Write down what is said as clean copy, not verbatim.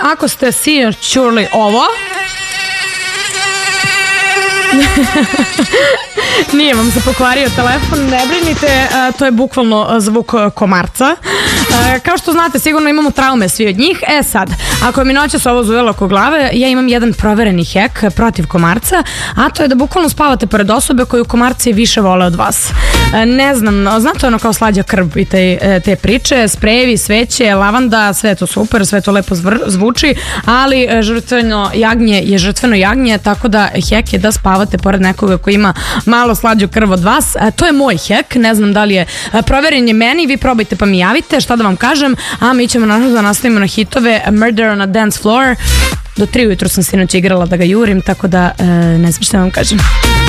ako ste sinoć čuli ovo, nije vam se pokvario telefon, ne brinite, to je bukvalno zvuk komarca. Kao što znate, sigurno imamo traume svi od njih. Sad, ako mi noćas ovo zujelo oko glave, ja imam jedan provereni hek protiv komarca, a to je da bukvalno spavate pored osobe koju komarci više vole od vas. Ne znam, znate ono kao slađa krv i te priče, sprejevi, sveće, lavanda, sve je to super, sve to lepo zvuči, ali žrtveno jagnje je žrtveno jagnje, tako da hek je da spavate pored nekoga koji ima malo slađu krv od vas. To je moj hek, ne znam da li je proveren je meni, vi probajte pa mi javite šta da vam kažem, a mi ćemo naravno da nastavimo na hitove Murder on a Dance Floor. Do 3 ujutru sam sinoć igrala da ga jurim, tako da ne znam šta vam kažem.